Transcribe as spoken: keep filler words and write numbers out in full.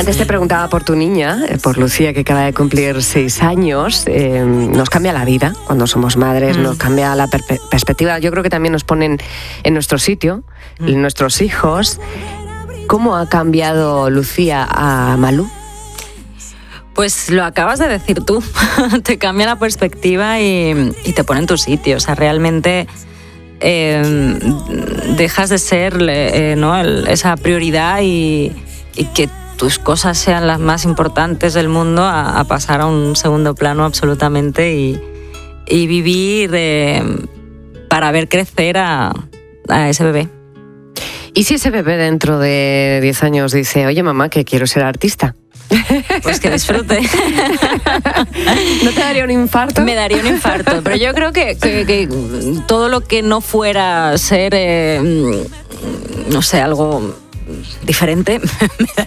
Antes te preguntaba por tu niña, por Lucía, que acaba de cumplir seis años. Eh, nos cambia la vida cuando somos madres, mm. nos cambia la per- perspectiva. Yo creo que también nos ponen en nuestro sitio, mm. nuestros hijos. ¿Cómo ha cambiado Lucía a Malú? Pues lo acabas de decir tú. Te cambia la perspectiva y, y te pone en tu sitio. O sea, realmente eh, dejas de ser eh, ¿no? El, esa prioridad y, y que tus cosas sean las más importantes del mundo a, a pasar a un segundo plano absolutamente y, y vivir eh, para ver crecer a, a ese bebé. ¿Y si ese bebé dentro de diez años dice, oye mamá, que quiero ser artista? Pues que disfrute. ¿No te daría un infarto? Me daría un infarto, pero yo creo que, que, que todo lo que no fuera ser, eh, no sé, algo diferente,